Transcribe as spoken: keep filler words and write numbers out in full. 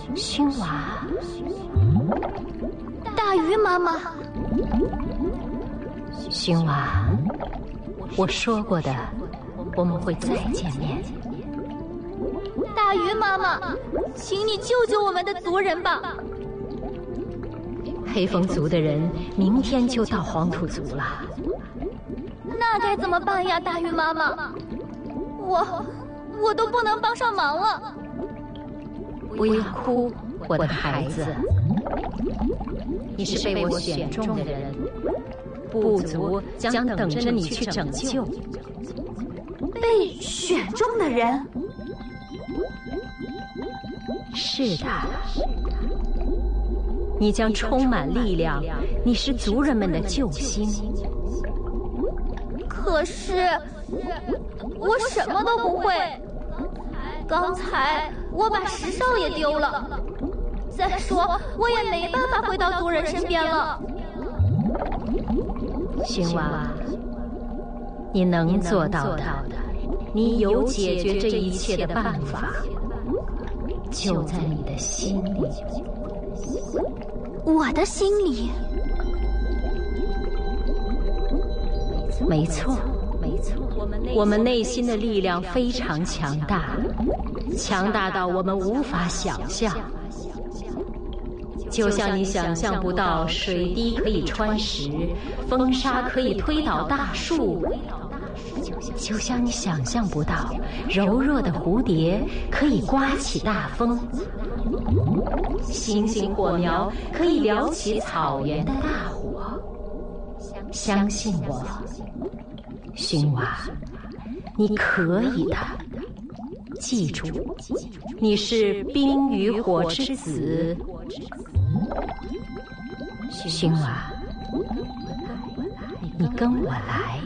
熏娃， 大鱼妈妈， 熏娃，我说过的，我们会再见面。 大鱼妈妈，请你救救我们的族人吧！ 黑风族的人明天就到黄土族了， 那该怎么办呀，大鱼妈妈？我我都不能帮上忙了。 不要哭，我的孩子，你是被我选中的人，部族将等着你去拯救。 被选中的人？ 是的，你将充满力量，你是族人们的救星。 可是我什么都不会，刚才我把石哨也丢了，再说我也没办法回到族人身边了。 熏娃，你能做到的，你有解决这一切的办法，就在你的心里。 我的心里？ 没错，没错，我们内心的力量非常强大，强大到我们无法想象。就像你想象不到水滴可以穿石，风沙可以推倒大树，就像你想象不到柔弱的蝴蝶可以刮起大风，星星火苗可以燎起草原的大火。相信我，熏娃，你可以的。记住，你是冰与火之子。熏娃，你跟我来。